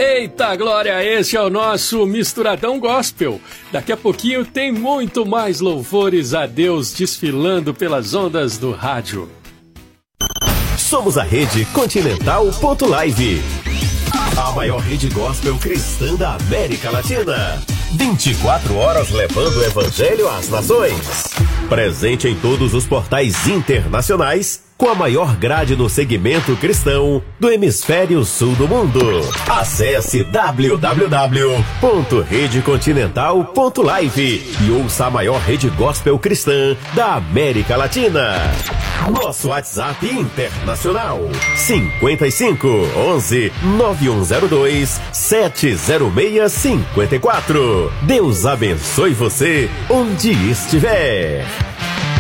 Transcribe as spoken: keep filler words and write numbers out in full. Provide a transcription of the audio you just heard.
Eita glória, esse é o nosso Misturadão Gospel. Daqui a pouquinho tem muito mais louvores a Deus desfilando pelas ondas do rádio. Somos a Rede Continental ponto live, a maior rede gospel cristã da América Latina. vinte e quatro horas levando o evangelho às nações. Presente em todos os portais internacionais, com a maior grade no segmento cristão do hemisfério sul do mundo. Acesse w w w ponto rede continental ponto live e ouça a maior rede gospel cristã da América Latina. Nosso WhatsApp internacional cinquenta e cinco, onze, nove um zero dois, sete zero seis cinco quatro. Deus abençoe você onde estiver.